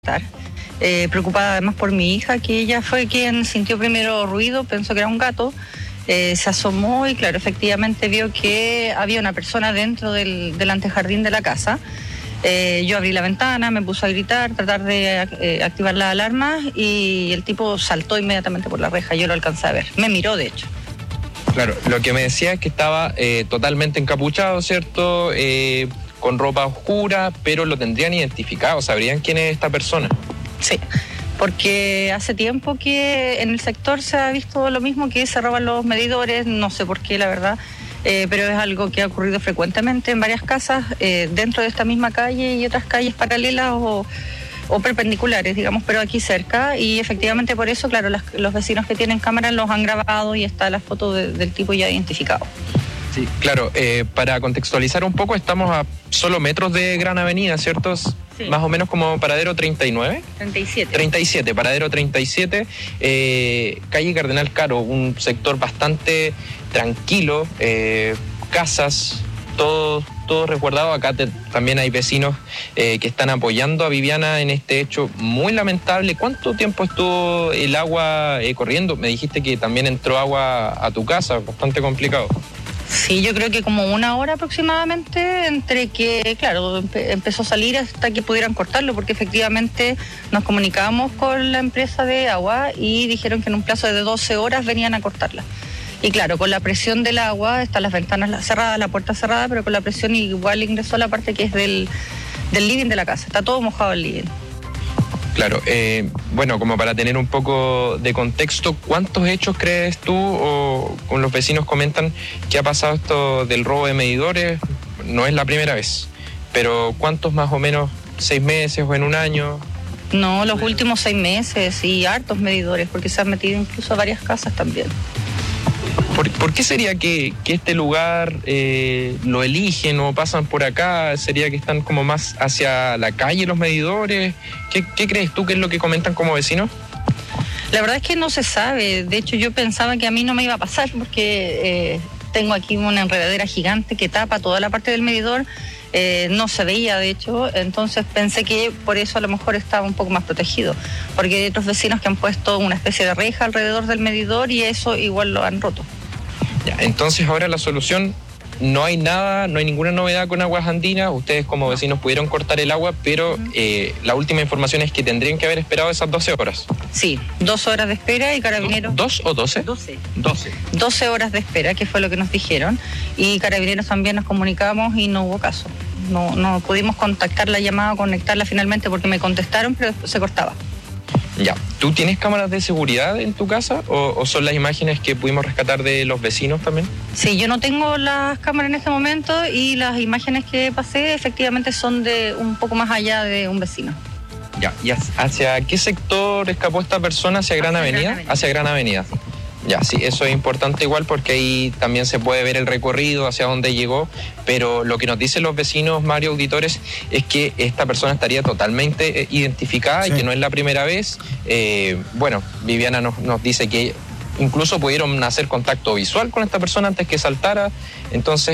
Preocupada además por mi hija, que ella fue quien sintió primero ruido, pensó que era un gato, se asomó y claro, efectivamente vio que había una persona dentro del antejardín de la casa. Yo abrí la ventana, me puse a gritar, tratar de activar las alarmas y el tipo saltó inmediatamente por la reja, yo lo alcancé a ver, me miró de hecho. Claro, lo que me decía es que estaba totalmente encapuchado, ¿cierto? Con ropa oscura, pero lo tendrían identificado, sabrían quién es esta persona. Sí, porque hace tiempo que en el sector se ha visto lo mismo, que se roban los medidores, no sé por qué la verdad, pero es algo que ha ocurrido frecuentemente en varias casas dentro de esta misma calle y otras calles paralelas o perpendiculares, digamos, pero aquí cerca, y efectivamente por eso, claro, los vecinos que tienen cámaras los han grabado y está la foto del tipo ya identificado. Sí, claro, para contextualizar un poco, estamos a solo metros de Gran Avenida, ¿cierto? Sí. Más o menos como paradero 39. 37, paradero 37, calle Cardenal Caro, un sector bastante tranquilo, casas, todo resguardado. Acá también hay vecinos que están apoyando a Viviana en este hecho muy lamentable. ¿Cuánto tiempo estuvo el agua corriendo? Me dijiste que también entró agua a tu casa, bastante complicado. Sí, yo creo que como 1 hora aproximadamente, entre que, claro, empezó a salir hasta que pudieran cortarlo, porque efectivamente nos comunicábamos con la empresa de agua y dijeron que en un plazo de 12 horas venían a cortarla. Y claro, con la presión del agua, están las ventanas cerradas, la puerta cerrada, pero con la presión igual ingresó a la parte que es del living de la casa. Está todo mojado el living. Claro, bueno, como para tener un poco de contexto, ¿cuántos hechos crees tú o con los vecinos comentan que ha pasado esto del robo de medidores? No es la primera vez, pero ¿cuántos más o menos? ¿6 meses o en 1 año? No, los últimos 6 meses y hartos medidores, porque se han metido incluso a varias casas también. ¿Por qué sería que este lugar lo eligen o pasan por acá? ¿Sería que están como más hacia la calle los medidores? ¿Qué crees tú que es lo que comentan como vecinos? La verdad es que no se sabe. De hecho, yo pensaba que a mí no me iba a pasar porque tengo aquí una enredadera gigante que tapa toda la parte del medidor. No se veía, de hecho, entonces pensé que por eso a lo mejor estaba un poco más protegido, porque hay otros vecinos que han puesto una especie de reja alrededor del medidor y eso igual lo han roto. Ya, entonces ahora la solución, no hay nada, no hay ninguna novedad con Aguas Andinas, ustedes como vecinos pudieron cortar el agua, pero la última información es que tendrían que haber esperado esas 12 horas. Sí, 12 horas de espera y Carabineros... ¿2 o 12? 12 horas de espera, que fue lo que nos dijeron, y Carabineros también nos comunicamos y no hubo caso. No pudimos contactar la llamada, conectarla finalmente porque me contestaron, pero se cortaba. Ya, ¿tú tienes cámaras de seguridad en tu casa o son las imágenes que pudimos rescatar de los vecinos también? Sí, yo no tengo las cámaras en este momento y las imágenes que pasé efectivamente son de un poco más allá de un vecino. Ya, ¿y hacia qué sector escapó esta persona? ¿Hacia Gran Avenida? Hacia Gran Avenida. Ya, sí, eso es importante igual porque ahí también se puede ver el recorrido hacia dónde llegó, pero lo que nos dicen los vecinos, Mario, auditores, es que esta persona estaría totalmente identificada y que no es la primera vez. Bueno, Viviana nos dice que incluso pudieron hacer contacto visual con esta persona antes que saltara, entonces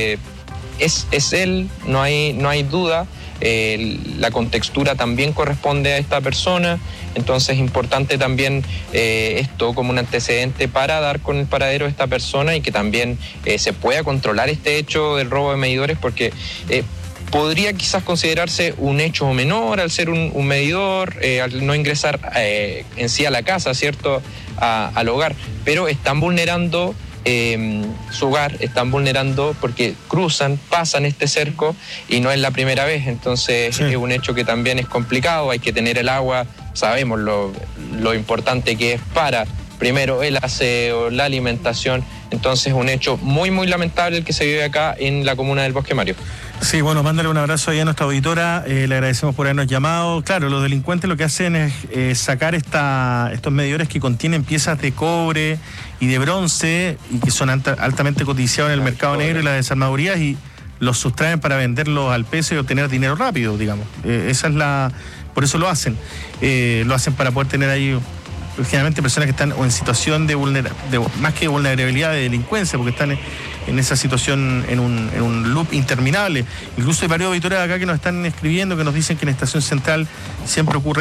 es él, no hay duda. La contextura también corresponde a esta persona, entonces es importante también esto como un antecedente para dar con el paradero de esta persona y que también se pueda controlar este hecho del robo de medidores, porque podría quizás considerarse un hecho menor al ser un medidor, al no ingresar en sí a la casa, ¿cierto?, al hogar, pero están vulnerando su hogar, están vulnerando porque pasan este cerco y no es la primera vez, entonces es un hecho que también es complicado, hay que tener el agua, sabemos lo importante que es para, primero, el aseo, la alimentación, entonces un hecho muy muy lamentable el que se vive acá en la comuna del Bosque, Mario. Sí, bueno, mándale un abrazo ahí a nuestra auditora, le agradecemos por habernos llamado. Claro, los delincuentes lo que hacen es sacar estos medidores que contienen piezas de cobre y de bronce y que son altamente codiciados en el mercado negro y las desarmadurías y los sustraen para venderlos al peso y obtener dinero rápido, digamos. Por eso lo hacen para poder tener ahí generalmente personas que están o en situación de más que vulnerabilidad, de delincuencia, porque están en esa situación, en un loop interminable. Incluso hay varios auditores acá que nos están escribiendo, que nos dicen que en Estación Central siempre ocurre